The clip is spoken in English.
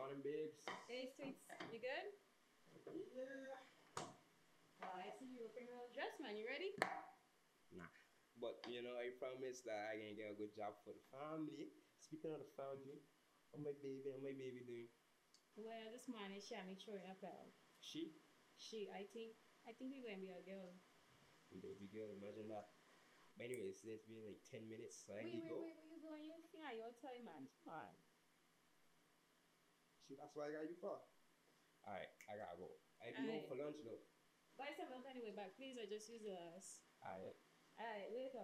morning, babes. Hey, Sweets, you good? Yeah. I see you looking real dressed, man. You ready? Nah. But I promise that I can get a good job for the family. Speaking of the family, how my baby doing? Well, this man is Shami throwing a pal. She? I think we're gonna be a girl. Baby girl, imagine that. But anyways, it's been like 10 minutes, so I Wait, need to wait, go. wait, where you going? You think I your time, man? Come on. Shit, that's what I got you for. Alright, I gotta go. I be home Alright. for lunch though. Buy some milk anyway, back. Please, I just use the last. Alright. Alright, later.